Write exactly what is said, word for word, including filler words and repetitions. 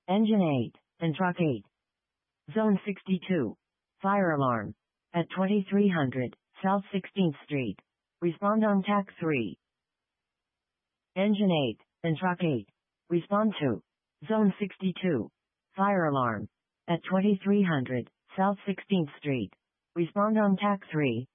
Engine eight, and Truck eight. Zone sixty-two. Fire alarm. At twenty-three hundred, South sixteenth Street. Respond on T A C three. Engine eight, and Truck eight. Respond to. Zone sixty-two. Fire alarm. At twenty-three hundred, South sixteenth Street. Respond on T A C three.